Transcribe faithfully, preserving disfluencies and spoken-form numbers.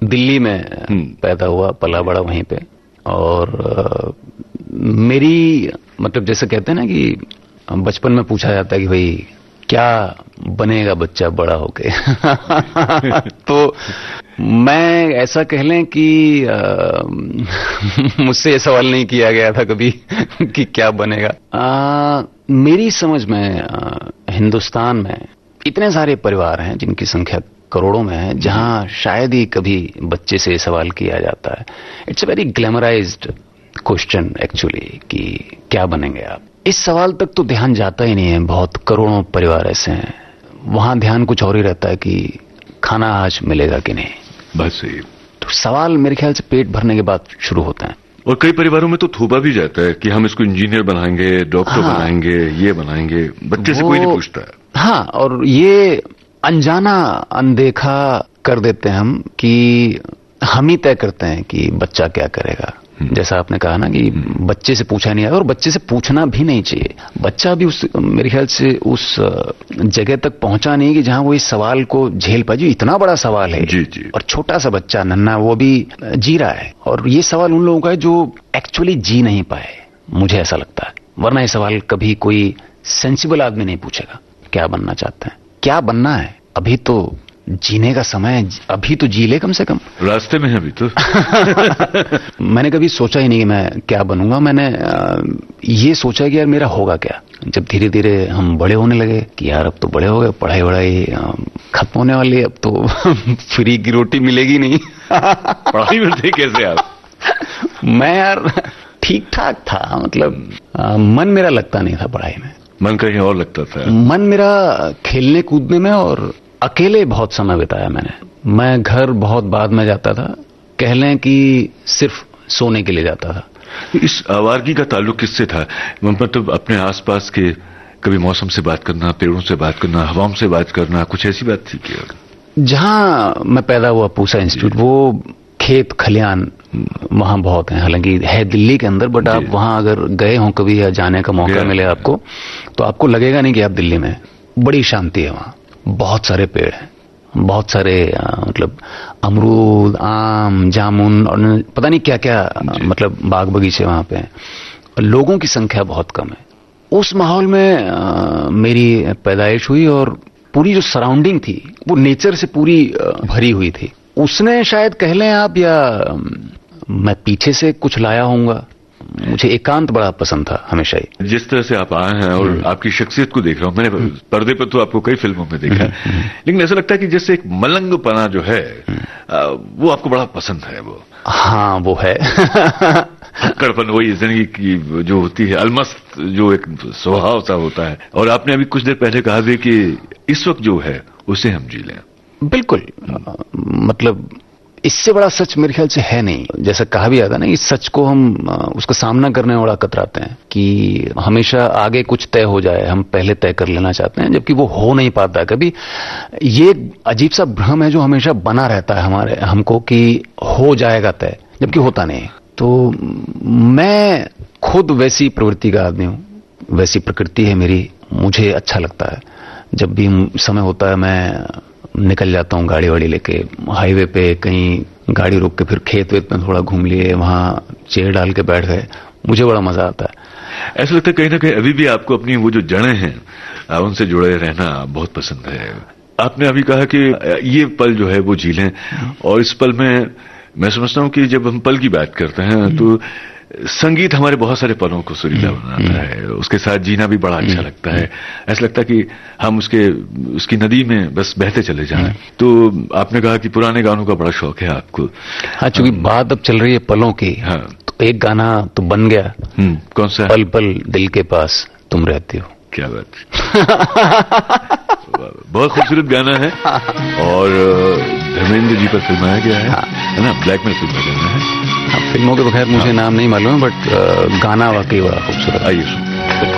दिल्ली में पैदा हुआ, पला बड़ा वहीं पे। और आ, मेरी मतलब जैसे कहते हैं ना कि बचपन में पूछा जाता है कि भाई क्या बनेगा बच्चा बड़ा होके तो मैं ऐसा कह लें कि मुझसे ये सवाल नहीं किया गया था कभी कि क्या बनेगा। आ, मेरी समझ में आ, हिंदुस्तान में इतने सारे परिवार हैं जिनकी संख्या करोड़ों में है, जहां शायद ही कभी बच्चे से सवाल किया जाता है। It's a very glamorised question actually कि क्या बनेंगे आप। इस सवाल तक तो ध्यान जाता ही नहीं है। बहुत करोड़ों परिवार ऐसे हैं, वहां ध्यान कुछ और ही रहता है कि खाना आज मिलेगा कि नहीं। बस सही। तो सवाल मेरे ख्याल से पेट भरने के बाद शुरू होते हैं। और कई परिवारों में तो थोपा भी जाता है कि हम इसको इंजीनियर बनाएंगे, डॉक्टर हाँ, बनाएंगे, ये बनाएंगे। बच्चे से कोई नहीं पूछता है। हाँ, और ये अनजाना अनदेखा कर देते हैं हम कि हम ही तय करते हैं कि बच्चा क्या करेगा। जैसा आपने कहा ना कि बच्चे से पूछा नहीं है, और बच्चे से पूछना भी नहीं चाहिए। बच्चा भी उस मेरे ख्याल से उस जगह तक पहुंचा नहीं कि जहां वो इस सवाल को झेल पाए। जी इतना बड़ा सवाल है। जी जी। और छोटा सा बच्चा नन्हा वो भी जी रहा है, और ये सवाल उन लोगों का है जो एक्चुअली जी नहीं पाए, मुझे ऐसा लगता है। वरना ये सवाल कभी कोई सेंसिबल आदमी नहीं पूछेगा क्या बनना चाहते हैं, क्या बनना है। अभी तो जीने का समय है, अभी तो जी ले कम से कम। रास्ते में है अभी तो मैंने कभी सोचा ही नहीं कि मैं क्या बनूंगा। मैंने ये सोचा कि यार मेरा होगा क्या। जब धीरे धीरे हम बड़े होने लगे कि यार अब तो बड़े हो गए, पढ़ाई वढ़ाई खत्म होने वाली है, अब तो फ्री की रोटी मिलेगी नहीं पढ़ाई में थे कैसे आप? मैं यार ठीक ठाक था, मतलब आ, मन मेरा लगता नहीं था पढ़ाई में। मन कहीं और लगता था? मन मेरा खेलने कूदने में, और अकेले बहुत समय बिताया मैंने। मैं घर बहुत बाद में जाता था, कह लें कि सिर्फ सोने के लिए जाता था। इस आवारगी का ताल्लुक किससे था? मतलब अपने आसपास के कभी मौसम से बात करना, पेड़ों से बात करना, हवाओं से बात करना, कुछ ऐसी बात थी क्या? जहां मैं पैदा हुआ पूसा इंस्टीट्यूट, वो खेत खलियान वहां बहुत हैं। हालांकि है दिल्ली के अंदर, बट आप वहां अगर गए हो कभी या जाने का मौका मिले आपको, तो आपको लगेगा नहीं कि आप दिल्ली में। बड़ी शांति है वहां, बहुत सारे पेड़ हैं, बहुत सारे आ, मतलब अमरूद, आम, जामुन और पता नहीं क्या क्या, मतलब बाग बगीचे वहां पे हैं। लोगों की संख्या बहुत कम है। उस माहौल में आ, मेरी पैदाइश हुई, और पूरी जो सराउंडिंग थी वो नेचर से पूरी आ, भरी हुई थी। उसने शायद कह लें आप, या मैं पीछे से कुछ लाया होऊंगा। मुझे एकांत बड़ा पसंद था हमेशा ही। जिस तरह से आप आए हैं और आपकी शख्सियत को देख रहा हूं, मैंने पर्दे पर तो आपको कई फिल्मों में देखा है, लेकिन ऐसा लगता है कि जैसे एक मलंगपना जो है वो आपको बड़ा पसंद है। वो हाँ वो है कड़पन, वही जिंदगी की जो होती है, अलमस्त जो एक स्वभाव सा होता है। और आपने अभी कुछ देर पहले कहा भी कि इस वक्त जो है उसे हम जी लें। बिल्कुल, मतलब इससे बड़ा सच मेरे ख्याल से है नहीं। जैसा कहा भी आता ना, इस सच को हम उसका सामना करने में बड़ा कतराते हैं कि हमेशा आगे कुछ तय हो जाए, हम पहले तय कर लेना चाहते हैं, जबकि वो हो नहीं पाता कभी। ये अजीब सा भ्रम है जो हमेशा बना रहता है हमारे हमको कि हो जाएगा तय, जबकि होता नहीं। तो मैं खुद वैसी प्रवृत्ति का आदमी हूं, वैसी प्रकृति है मेरी। मुझे अच्छा लगता है जब भी समय होता है मैं निकल जाता हूँ गाड़ी वाड़ी लेके, हाईवे पे कहीं गाड़ी रोक के फिर खेत वेत में थोड़ा घूम लिए, वहां चेयर डाल के बैठ गए, मुझे बड़ा मजा आता है। ऐसा लगता है कहीं ना कहीं अभी भी आपको अपनी वो जो जड़ें हैं उनसे जुड़े रहना बहुत पसंद है। आपने अभी कहा कि ये पल जो है वो जी लें, और इस पल में मैं समझता हूँ कि जब हम पल की बात करते हैं तो संगीत हमारे बहुत सारे पलों को सुरीला बनाता है, उसके साथ जीना भी बड़ा अच्छा लगता है। ऐसा लगता है कि हम उसके उसकी नदी में बस बहते चले जाएं। तो आपने कहा कि पुराने गानों का बड़ा शौक है आपको। हाँ, चूंकि बात अब चल रही है पलों की, हाँ, तो एक गाना तो बन गया। कौन सा? पल पल दिल के पास तुम रहती हो। क्या बात बहुत खूबसूरत गाना है, और धर्मेंद्र जी पर फिल्माया गया है, है ना? ब्लैक में फिल्माया गाना है। फिल्मों के बगैर मुझे नाम नहीं मालूम है, बट गाना वाकई बड़ा खूबसूरत। आइए